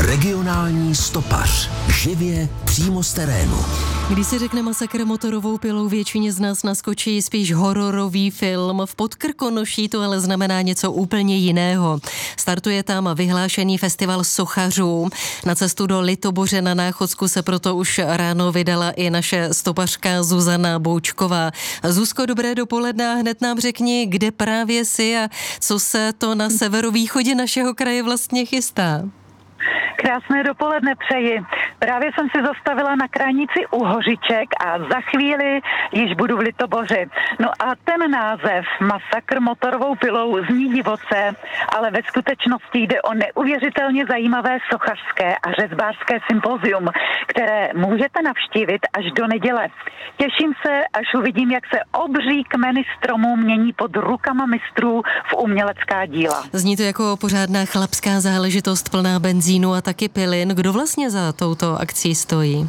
Regionální stopař. Živě přímo z terénu. Když se řekne masakr motorovou pilou, většině z nás naskočí spíš hororový film. V Podkrkonoší to ale znamená něco úplně jiného. Startuje tam vyhlášený festival sochařů. Na cestu do Litoboře na Náchodsku se proto už ráno vydala i naše stopařka Zuzana Boučková. Zuzko, dobré dopoledne a hned nám řekni, kde právě jsi a co se to na severovýchodě našeho kraje vlastně chystá. Krásné dopoledne přeji. Právě jsem si zastavila na krajnici u Hořiček a za chvíli již budu v Litoboři. No a ten název Masakr motorovou pilou zní divoce, ale ve skutečnosti jde o neuvěřitelně zajímavé sochařské a řezbářské sympozium, které můžete navštívit až do neděle. Těším se, až uvidím, jak se obří kmeny stromů mění pod rukama mistrů v umělecká díla. Zní to jako pořádná chlapská záležitost plná benzínu a taky pilin. Kdo vlastně za touto akcí stojí?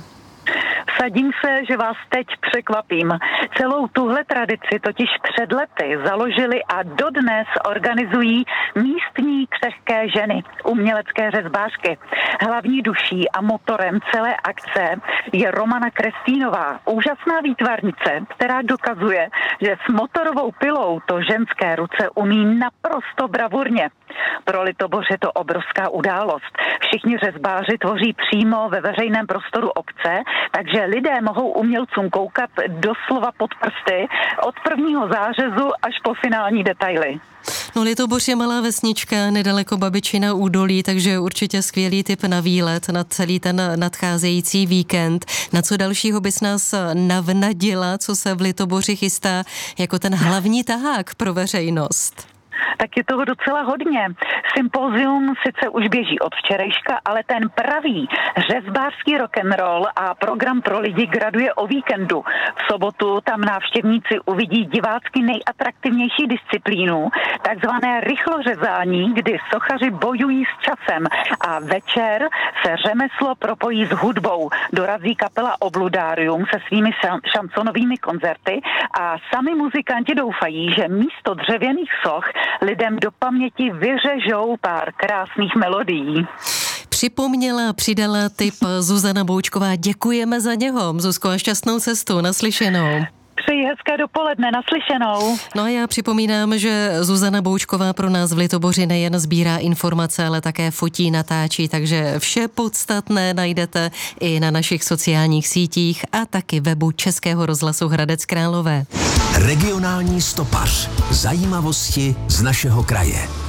Vsadím se, že vás teď překvapím. Celou tuhle tradici totiž před lety založili a dodnes organizují místní křehké ženy, umělecké řezbářky. Hlavní duší a motorem celé akce je Romana Krestýnová, úžasná výtvarnice, která dokazuje, že s motorovou pilou to ženské ruce umí naprosto bravurně. Pro Litoboř je to obrovská událost. Všichni řezbáři tvoří přímo ve veřejném prostoru obce, takže lidé mohou umělcům koukat doslova pod prsty od prvního zářezu až po finální detaily. No, Litoboř je malá vesnička nedaleko Babičina údolí, takže určitě skvělý tip na výlet na celý ten nadcházející víkend. Na co dalšího bys nás navnadila, co se v Litoboři chystá jako ten hlavní tahák pro veřejnost? Tak je toho docela hodně. Sympozium sice už běží od včerejška, ale ten pravý řezbářský rock'n'roll a program pro lidi graduje o víkendu. V sobotu tam návštěvníci uvidí divácky nejatraktivnější disciplínu, takzvané rychlořezání, kdy sochaři bojují s časem a večer se řemeslo propojí s hudbou. Dorazí kapela Obludárium se svými šansonovými koncerty a sami muzikanti doufají, že místo dřevěných soch lidem do paměti vyřežou pár krásných melodií. Připomněla, přidala tip Zuzana Boučková. Děkujeme za něho. Zuzko, a šťastnou cestu. Naslyšenou. Přeji hezké dopoledne, naslyšenou. No a já připomínám, že Zuzana Boučková pro nás v Litoboři nejen sbírá informace, ale také fotí, natáčí, takže vše podstatné najdete i na našich sociálních sítích a taky webu Českého rozhlasu Hradec Králové. Regionální stopař. Zajímavosti z našeho kraje.